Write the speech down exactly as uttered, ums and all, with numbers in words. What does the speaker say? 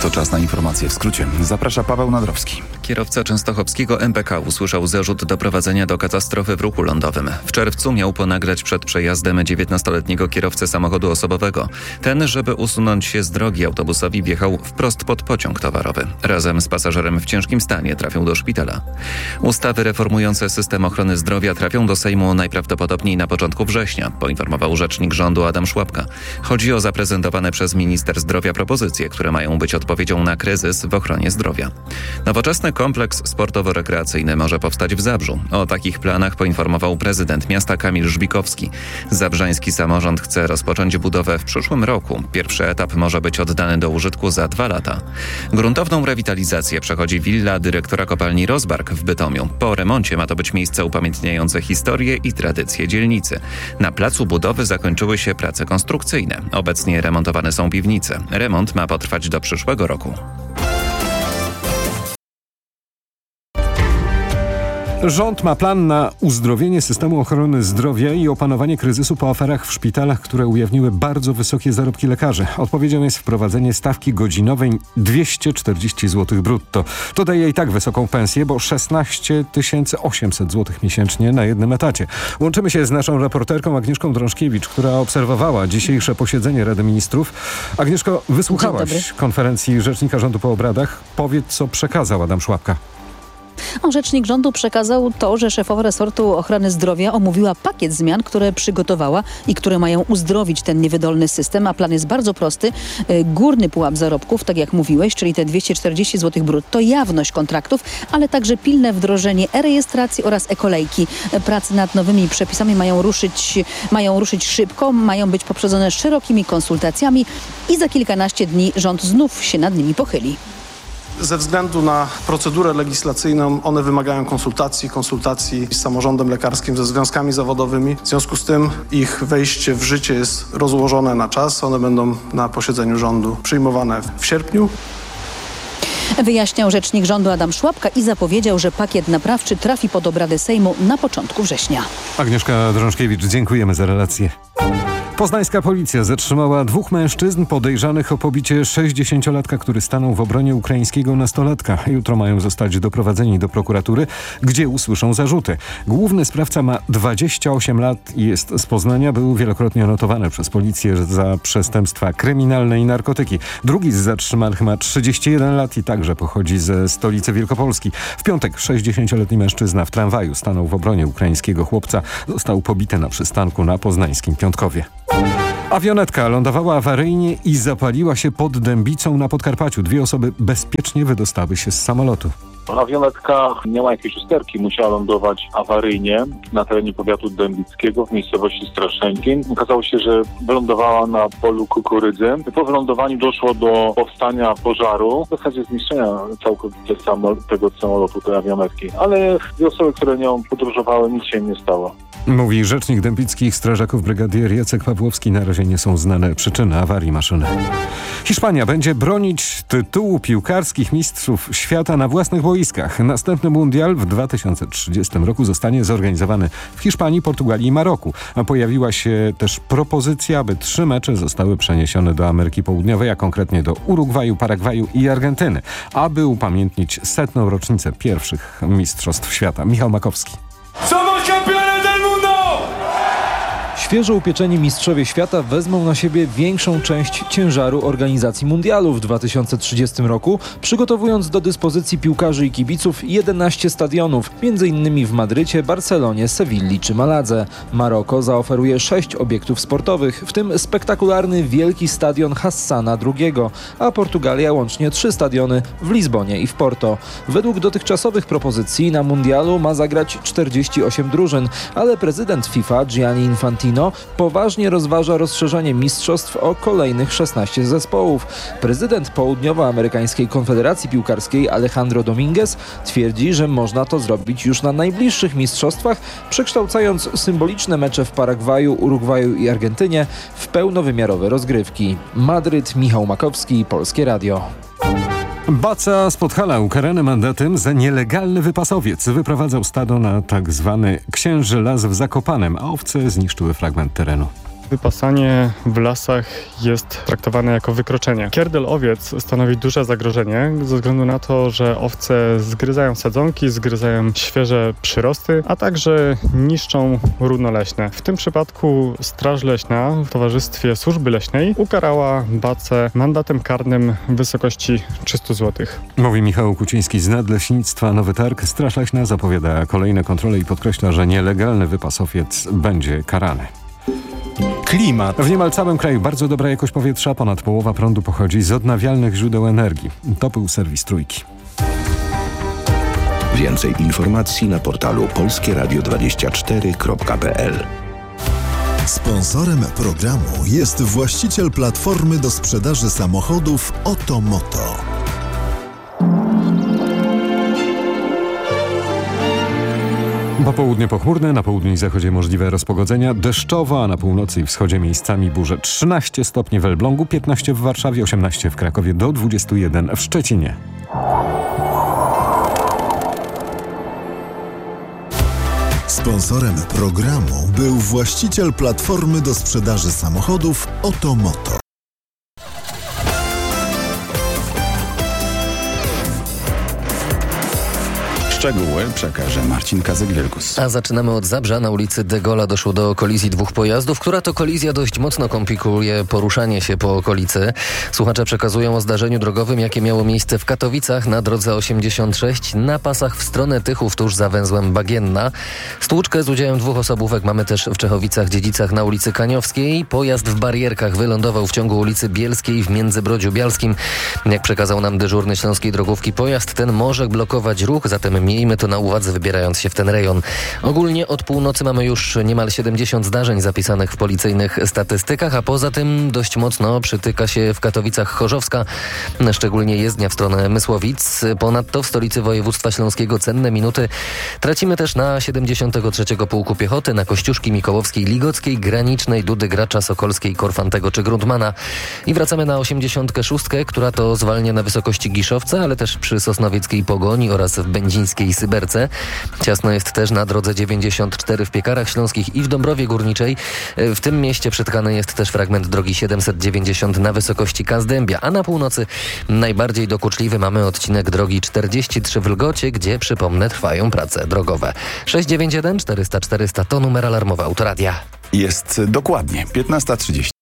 To czas na informacje w skrócie. Zaprasza Paweł Nadrowski. Kierowca częstochowskiego M P K usłyszał zarzut doprowadzenia do katastrofy w ruchu lądowym. W czerwcu miał ponagrać przed przejazdem dziewiętnastoletniego kierowcę samochodu osobowego. Ten, żeby usunąć się z drogi autobusowi, wjechał wprost pod pociąg towarowy. Razem z pasażerem w ciężkim stanie trafił do szpitala. Ustawy reformujące system ochrony zdrowia trafią do Sejmu najprawdopodobniej na początku września, poinformował rzecznik rządu Adam Szłapka. Chodzi o zaprezentowane przez minister zdrowia propozycje, które mają być odpowiedzią na kryzys w ochronie zdrowia. Nowoczesny kompleks sportowo-rekreacyjny może powstać w Zabrzu. O takich planach poinformował prezydent miasta Kamil Żbikowski. Zabrzański samorząd chce rozpocząć budowę w przyszłym roku. Pierwszy etap może być oddany do użytku za dwa lata. Gruntowną rewitalizację przechodzi willa dyrektora kopalni Rozbark w Bytomiu. Po remoncie ma to być miejsce upamiętniające historię i tradycje dzielnicy. Na placu budowy zakończyły się prace konstrukcyjne. Obecnie remontowane są piwnice. Remont ma potrwać do przyszłego roku. Rząd ma plan na uzdrowienie systemu ochrony zdrowia i opanowanie kryzysu po aferach w szpitalach, które ujawniły bardzo wysokie zarobki lekarzy. Odpowiedzią jest wprowadzenie stawki godzinowej dwieście czterdzieści złotych brutto. To daje i tak wysoką pensję, bo szesnaście tysięcy osiemset złotych miesięcznie na jednym etacie. Łączymy się z naszą reporterką Agnieszką Drążkiewicz, która obserwowała dzisiejsze posiedzenie Rady Ministrów. Agnieszko, wysłuchałaś konferencji rzecznika rządu po obradach. Powiedz, co przekazał Adam Szłapka. Rzecznik rządu przekazał to, że szefowa resortu ochrony zdrowia omówiła pakiet zmian, które przygotowała i które mają uzdrowić ten niewydolny system, a plan jest bardzo prosty. Górny pułap zarobków, tak jak mówiłeś, czyli te dwieście czterdzieści złotych brutto, jawność kontraktów, ale także pilne wdrożenie e-rejestracji oraz e-kolejki. Prace nad nowymi przepisami mają ruszyć, mają ruszyć szybko, mają być poprzedzone szerokimi konsultacjami i za kilkanaście dni rząd znów się nad nimi pochyli. Ze względu na procedurę legislacyjną one wymagają konsultacji, konsultacji z samorządem lekarskim, ze związkami zawodowymi. W związku z tym ich wejście w życie jest rozłożone na czas. One będą na posiedzeniu rządu przyjmowane w sierpniu. Wyjaśniał rzecznik rządu Adam Szłapka i zapowiedział, że pakiet naprawczy trafi pod obrady Sejmu na początku września. Agnieszka Drążkiewicz, dziękujemy za relację. Poznańska policja zatrzymała dwóch mężczyzn podejrzanych o pobicie sześćdziesięciolatka, który stanął w obronie ukraińskiego nastolatka. Jutro mają zostać doprowadzeni do prokuratury, gdzie usłyszą zarzuty. Główny sprawca ma dwadzieścia osiem lat i jest z Poznania. Był wielokrotnie notowany przez policję za przestępstwa kryminalne i narkotyki. Drugi z zatrzymanych ma trzydzieści jeden lat i także pochodzi ze stolicy Wielkopolski. W piątek sześćdziesięcioletni mężczyzna w tramwaju stanął w obronie ukraińskiego chłopca. Został pobity na przystanku na poznańskim Piątkowie. Awionetka lądowała awaryjnie i zapaliła się pod Dębicą na Podkarpaciu. Dwie osoby bezpiecznie wydostały się z samolotu. Awionetka nie ma jakiejś usterki, musiała lądować awaryjnie na terenie powiatu dębickiego w miejscowości Straszęgin. Okazało się, że wylądowała na polu kukurydzy. Po wylądowaniu doszło do powstania pożaru, w zasadzie zniszczenia całkowicie tego samolotu, tej awionetki. Ale dwie osoby, które nią podróżowały, nic się nie stało. Mówi rzecznik dębickich strażaków brygadier Jacek Pawłowski. Na razie nie są znane przyczyny awarii maszyny. Hiszpania będzie bronić tytułu piłkarskich mistrzów świata na własnych boiskach. Następny mundial w dwa tysiące trzydziestym roku zostanie zorganizowany w Hiszpanii, Portugalii i Maroku. A pojawiła się też propozycja, aby trzy mecze zostały przeniesione do Ameryki Południowej, a konkretnie do Urugwaju, Paragwaju i Argentyny, aby upamiętnić setną rocznicę pierwszych mistrzostw świata. Michał Makowski. Świeżo upieczeni mistrzowie świata wezmą na siebie większą część ciężaru organizacji mundialu w dwa tysiące trzydziestym roku, przygotowując do dyspozycji piłkarzy i kibiców jedenaście stadionów, między innymi w Madrycie, Barcelonie, Sewilli czy Maladze. Maroko zaoferuje sześć obiektów sportowych, w tym spektakularny wielki stadion Hassana drugiego, a Portugalia łącznie trzy stadiony w Lizbonie i w Porto. Według dotychczasowych propozycji na mundialu ma zagrać czterdzieści osiem drużyn, ale prezydent FIFA Gianni Infantino poważnie rozważa rozszerzenie mistrzostw o kolejnych szesnaście zespołów. Prezydent Południowoamerykańskiej Konfederacji Piłkarskiej Alejandro Dominguez twierdzi, że można to zrobić już na najbliższych mistrzostwach, przekształcając symboliczne mecze w Paragwaju, Urugwaju i Argentynie w pełnowymiarowe rozgrywki. Madryt, Michał Makowski, Polskie Radio. Baca z Podhala ukarany mandatem za nielegalny wypasowiec. Wyprowadzał stado na tak zwany Księży Las w Zakopanem, a owce zniszczyły fragment terenu. Wypasanie w lasach jest traktowane jako wykroczenie. Kierdel owiec stanowi duże zagrożenie ze względu na to, że owce zgryzają sadzonki, zgryzają świeże przyrosty, a także niszczą równo leśne. W tym przypadku Straż Leśna w towarzystwie Służby Leśnej ukarała bacę mandatem karnym w wysokości trzysta złotych. Mówi Michał Kuciński z Nadleśnictwa Nowy Targ. Straż Leśna zapowiada kolejne kontrole i podkreśla, że nielegalny wypas owiec będzie karany. Klimat. W niemal całym kraju bardzo dobra jakość powietrza. Ponad połowa prądu pochodzi z odnawialnych źródeł energii. To był serwis Trójki. Więcej informacji na portalu polskie radio dwadzieścia cztery kropka p l. Sponsorem programu jest właściciel platformy do sprzedaży samochodów Otomoto. Popołudnie pochmurne, na południu i zachodzie możliwe rozpogodzenia, deszczowo, a na północy i wschodzie miejscami burze. trzynaście stopni w Elblągu, piętnaście w Warszawie, osiemnaście w Krakowie, do dwudziestu jeden w Szczecinie. Sponsorem programu był właściciel platformy do sprzedaży samochodów Otomoto. Szczegóły przekaże Marcin Kazyk-Wielgus. A zaczynamy od Zabrza. Na ulicy De Gaulle'a doszło do kolizji dwóch pojazdów, która to kolizja dość mocno komplikuje poruszanie się po okolicy. Słuchacze przekazują o zdarzeniu drogowym, jakie miało miejsce w Katowicach na drodze osiemdziesiąt sześć na pasach w stronę Tychów tuż za węzłem Bagienna. Stłuczkę z udziałem dwóch osobówek mamy też w Czechowicach-Dziedzicach na ulicy Kaniowskiej. Pojazd w barierkach wylądował w ciągu ulicy Bielskiej w Międzybrodziu Bialskim. Jak przekazał nam dyżurny Śląskiej Drogówki, pojazd ten może blokować ruch, zatem miejmy to na uwadze, wybierając się w ten rejon. Ogólnie od północy mamy już niemal siedemdziesiąt zdarzeń zapisanych w policyjnych statystykach, a poza tym dość mocno przytyka się w Katowicach Chorzowska, szczególnie jezdnia w stronę Mysłowic. Ponadto w stolicy województwa śląskiego cenne minuty tracimy też na siedemdziesiątego trzeciego Pułku Piechoty, na Kościuszki Mikołowskiej, Ligockiej, Granicznej, Dudy Gracza, Sokolskiej, Korfantego czy Grundmana. I wracamy na osiemdziesiątkę szóstkę, która to zwalnia na wysokości Giszowca, ale też przy Sosnowieckiej Pogoni oraz w Będzińskiej i Syberce. Ciasno jest też na drodze dziewięćdziesiąt cztery w Piekarach Śląskich i w Dąbrowie Górniczej. W tym mieście przytkany jest też fragment drogi siedemset dziewięćdziesiąt na wysokości Kazdębia, a na północy najbardziej dokuczliwy mamy odcinek drogi czterdzieści trzy w Lgocie, gdzie, przypomnę, trwają prace drogowe. sześć dziewięć jeden czterysta czterysta to numer alarmowy Autoradia. Jest dokładnie piętnasta trzydzieści.